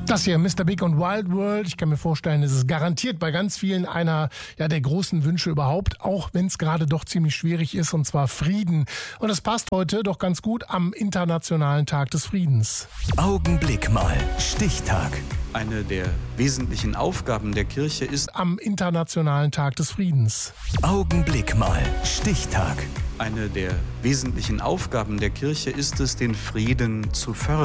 Das hier, Mr. Big und Wild World. Ich kann mir vorstellen, es ist garantiert bei ganz vielen einer der großen Wünsche überhaupt, auch wenn es gerade doch ziemlich schwierig ist, und zwar Frieden. Und das passt heute doch ganz gut am Internationalen Tag des Friedens. Augenblick mal, Stichtag. Eine der wesentlichen Aufgaben der Kirche ist Am Internationalen Tag des Friedens. Augenblick mal, Stichtag. Eine der wesentlichen Aufgaben der Kirche ist es, den Frieden zu fördern.